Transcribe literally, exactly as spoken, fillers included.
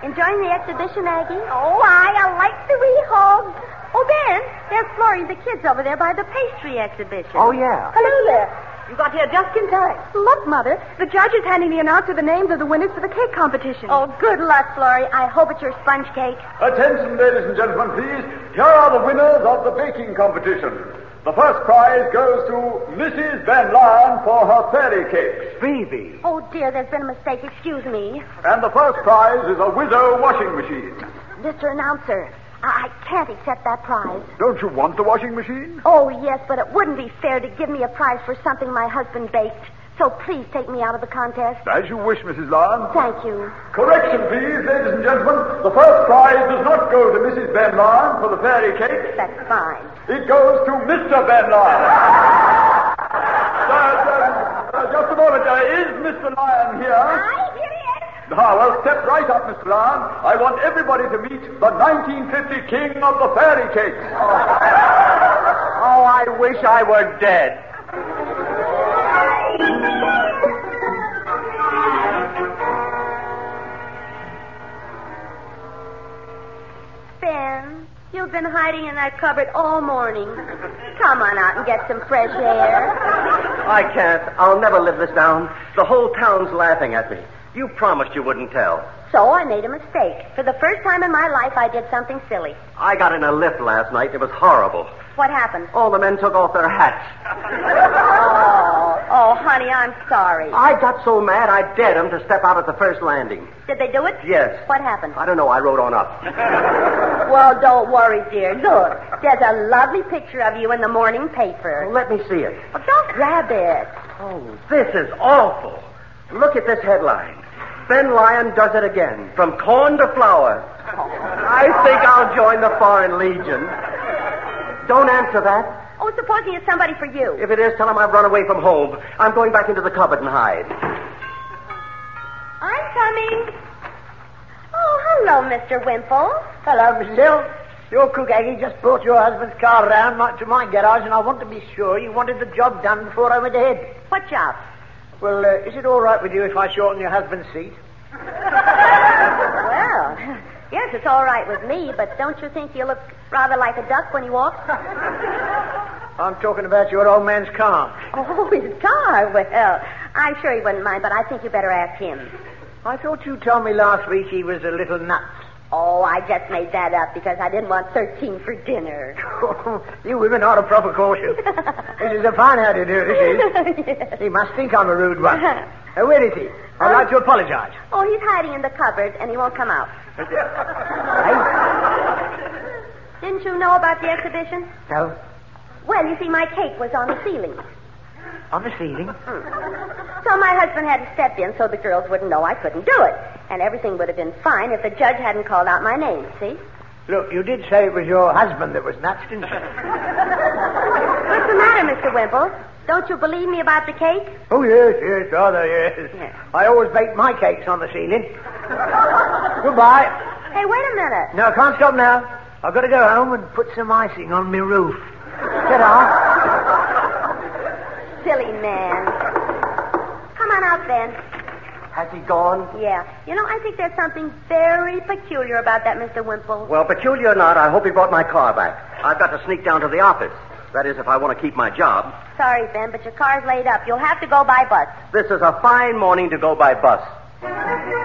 Enjoying the exhibition, Aggie? Oh, I, I like the wee hogs. Oh, Ben, there's Florrie, the kids over there by the pastry exhibition. Oh, yeah. Hello there. You got here just in time. Look, Mother, the judge is handing the announcer the names of the winners for the cake competition. Oh, good luck, Florrie. I hope it's your sponge cake. Attention, ladies and gentlemen, please. Here are the winners of the baking competition. The first prize goes to Missus Van Lyon for her fairy cakes. Phoebe. Oh, dear, there's been a mistake. Excuse me. And the first prize is a Wizzo washing machine. Mister Announcer, I I can't accept that prize. Don't you want the washing machine? Oh, yes, but it wouldn't be fair to give me a prize for something my husband baked. So please take me out of the contest. As you wish, Missus Lyon. Thank you. Correction, please, ladies and gentlemen. The first prize does not go to Missus Van Lyon for the fairy cake. That's fine. It goes to Mister Van Lyon. uh, uh, uh, just a moment. Uh, is Mister Lyon here? Hi, here he is. Ah, well, step right up, Mister Lyon. I want everybody to meet the nineteen fifty king of the fairy cakes. Oh, I wish I were dead. Ben, you've been hiding in that cupboard all morning. Come on out and get some fresh air. I can't. I'll never live this down. The whole town's laughing at me. You promised you wouldn't tell. So I made a mistake. For the first time in my life, I did something silly. I got in a lift last night. It was horrible. What happened? All the men took off their hats. Oh, oh, honey, I'm sorry. I got so mad I dared them to step out at the first landing. Did they do it? Yes. What happened? I don't know. I rode on up. Well, don't worry, dear. Look, there's a lovely picture of you in the morning paper. Well, let me see it. Well, don't grab it. Oh, this is awful. Look at this headline. Ben Lyon does it again. From corn to flour. I think I'll join the Foreign Legion. Don't answer that. Oh, supposing it's somebody for you. If it is, tell him I've run away from home. I'm going back into the cupboard and hide. I'm coming. Oh, hello, Mister Wimple. Hello, Missus Hill. Your cook, Aggie, just brought your husband's car round my, to my garage, and I want to be sure you wanted the job done before I went ahead. What job? Well, uh, is it all right with you if I shorten your husband's seat? Well, yes, it's all right with me, but don't you think you look rather like a duck when you walk? I'm talking about your old man's car. Oh, his car. Well, I'm sure he wouldn't mind, but I think you better ask him. I thought you told me last week he was a little nuts. Oh, I just made that up because I didn't want thirteen for dinner. You women are a proper caution. This is a fine how to do it, this is. Yes. He must think I'm a rude one. Uh, where is he? I'd Oh. like to apologize. Oh, he's hiding in the cupboard, and he won't come out. Hey? Didn't you know about the exhibition? No. Well, you see, my cake was on the ceiling. On the ceiling? So my husband had to step in so the girls wouldn't know I couldn't do it. And everything would have been fine if the judge hadn't called out my name, see? Look, you did say it was your husband that was nuts, didn't you? What's the matter, Mister Wimple? Don't you believe me about the cake? Oh, yes, yes, rather, yes. Yes. I always bake my cakes on the ceiling. Goodbye. Hey, wait a minute. No, I can't stop now. I've got to go home and put some icing on my roof. Ta-da. Silly man. Come on out, Ben. Has he gone? Yeah. You know, I think there's something very peculiar about that, Mister Wimple. Well, peculiar or not, I hope he brought my car back. I've got to sneak down to the office. That is, if I want to keep my job. Sorry, Ben, but your car's laid up. You'll have to go by bus. This is a fine morning to go by bus.